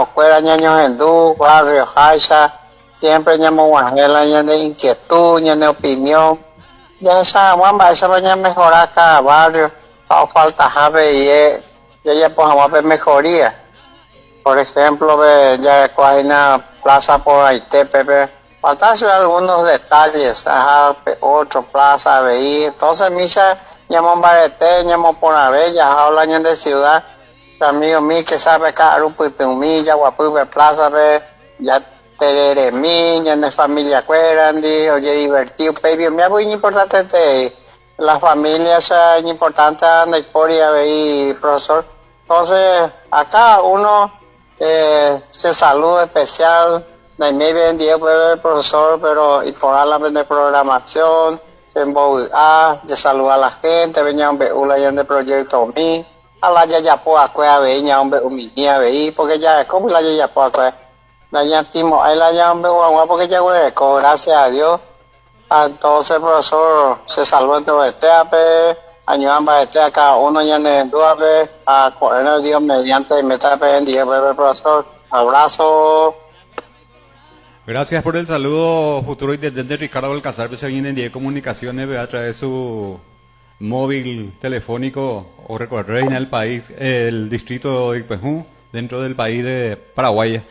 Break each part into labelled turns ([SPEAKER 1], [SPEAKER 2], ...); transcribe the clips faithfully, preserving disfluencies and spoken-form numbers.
[SPEAKER 1] Cuera ñaño Hendú, barrio Jaiza, siempre ñamo Guajela, ñane inquietud, ñane opinión. Ya esa guamba, esa vaina mejorar cada barrio, o falta jave y eh, ya ya pues vamos a ver mejoría. Por ejemplo, ve, ya hay una plaza por ahí, Pepe, falta algunos detalles, ajá, otro plaza, veí, entonces misa, ñamo Barete, ñamo Ponabella, hablan de ciudad. Amigo mío que sabe caro pues mi ya guapo plaza ve ya terere mi ya de familia cuerandi oye divertido pero me hago importante de la familia es importante la historia ve profesor entonces acá uno eh, se saluda especial de mi bien día profesor pero y por la de programación se emboa de saludar a la gente venía un beula ya de proyecto mi a la ya ya po a cueva veña hombre humilla veí porque ya como la ya ya po a cueva la ya timo ahí la ya hombre guagua porque ya güey gracias a Dios entonces profesor se salvó entre este ape año ambas este acá uno ya ne dos ape a correr Dios mediante meta en día profesor abrazo.
[SPEAKER 2] Gracias por el saludo, futuro intendente Ricardo Alcázar, que se viene en día de comunicaciones a través de su móvil telefónico o recorrer en el país, el distrito de Ipejú, dentro del país de Paraguay.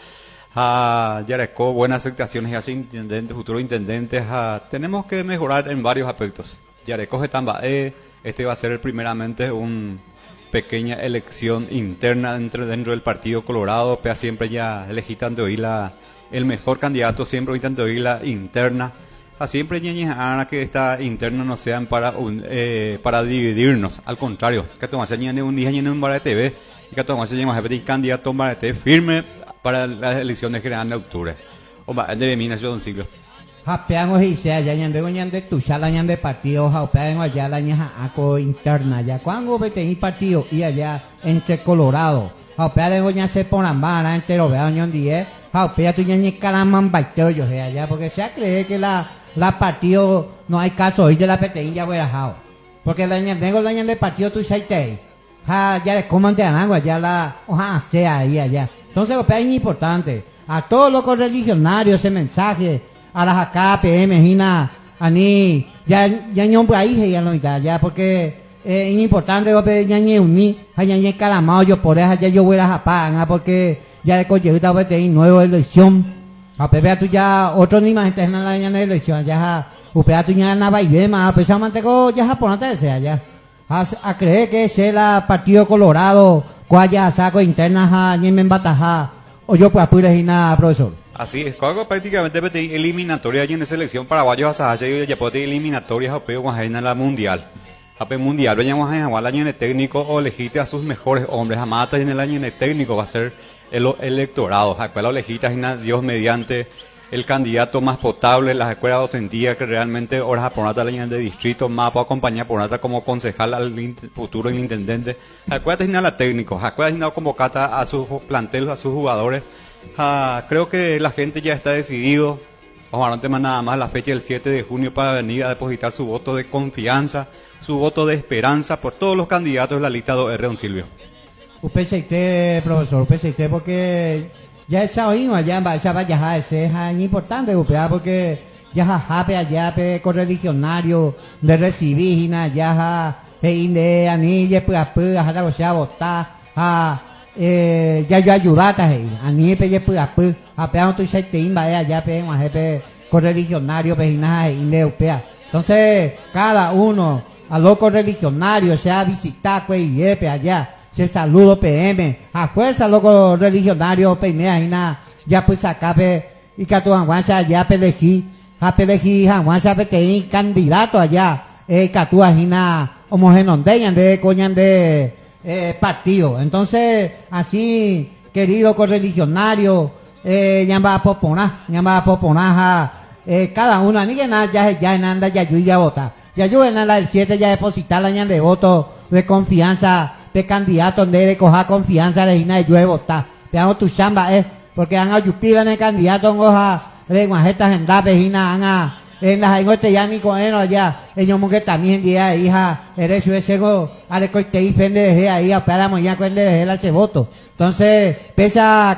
[SPEAKER 2] A Yarecó, buenas aceptaciones así, intendente, futuro intendente. A, tenemos que mejorar en varios aspectos. Yarecó Getambaé, este va a ser primeramente una pequeña elección interna dentro, dentro del Partido Colorado, pero siempre ya elegitan de oír la, el mejor candidato, siempre evitan de oír la interna. A siempre ñeñes a que esta interna no sean para un, eh, para dividirnos, al contrario, que tomase ñene un día ñene un bar de T V y que tomase ñene más de candidato bar de T V firme para las elecciones generales de octubre. O va de mina don Silvio.
[SPEAKER 3] Japeamos y sea ya ñande ñande tu chala ñande partido japeamos allá la ñaja aco interna ya cuando vete en partido y allá entre Colorado. Japeamos ña se ponen mala entre lo vean ñande japea tu ñañe calaman baiteo yo allá porque se cree que la la partido no hay caso hoy de la P T I ya voy a dejar porque la ña tengo la ña de partido tu saite ja ya le coman de anagua ya la oja sea ahí allá entonces lo que es importante a todos los correligionarios ese mensaje a las acá P M Gina ani ya ya ñom ahí ya no ya porque es importante lo que ya ñe uní ya ñe calamao yo por eso ya yo voy a japar porque ya le coge esta P T I nueva elección a Pepe tu ya otro ni más gente en la mañana de elección ya upea tu ya nada y bien más pues mantengo ya japonés sea ya a, a creer que es el Partido Colorado cuaya saco interna ni me bataja o yo pues apure y nada profesor.
[SPEAKER 2] Así es, cuando prácticamente P T I eliminatoria y en selección paraguayos a Sahaya y ya puede eliminatorias a Peo en la mundial. A P mundial veníamos a jugar el año técnico o elegiste a sus mejores hombres a mata y en el año técnico va a ser el electorado, a cual elegiste Dios mediante el candidato más potable, las escuelas docentía que realmente horas a ponata la de distrito, más para acompañar ponata como concejal al futuro intendente, a cual la técnico, a cual convocata a sus planteles, a sus jugadores, a, creo que la gente ya está decidido, vamos a no tener nada más la fecha del siete de junio para venir a depositar su voto de confianza, su voto de esperanza por todos los candidatos de la lista dos R, don Silvio.
[SPEAKER 3] Usted se usted, profesor, usted se usted porque ya esa oído allá esa vaya ese es importante porque ya jape allá pe correligionario de recibir ya de anilla pues pues hasta o sea votar a eh ya yo ayudata ahí ani pe pues pues apean tu se te imba allá pe pe correligionario pe nada y entonces cada uno a los correligionarios sea visitar pues y allá se saludo P M a fuerza loco religionario peinea y nada ya pues acá pe y que tu anguanza ya pelejí a pelejí anguanza pe que candidato allá eh que tu ajina homogenondeñan de coñan de eh, partido entonces así querido correligionario eh llama a popona llama a popona eh cada uno ni que nada ya ya anda ya yo ya vota ya yo en la del siete ya depositar la ñan de voto de confianza de candidato donde de coja confianza de Gina de llueve votar veamos tu chamba eh porque han ayudado en el candidato en hoja de guajetas en la vecina han a en las en este ya ni con él allá ellos que también día hija eres yo ese go a de coite y fende de ahí a para mañana cuando de la ese voto entonces pesa